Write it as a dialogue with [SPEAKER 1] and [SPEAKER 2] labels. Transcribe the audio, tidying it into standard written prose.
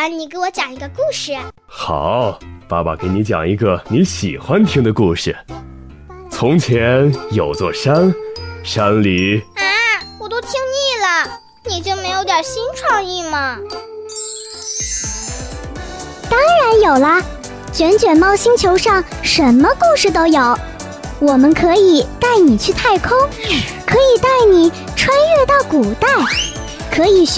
[SPEAKER 1] 然你给我讲一个故事。
[SPEAKER 2] 好，爸爸给你讲一个你喜欢听的故事。从前有座山，山里……
[SPEAKER 1] 我都听腻了，你就没有点新创意吗？
[SPEAKER 3] 当然有啦，卷卷猫星球上什么故事都有。我们可以带你去太空，可以带你穿越到古代，可以学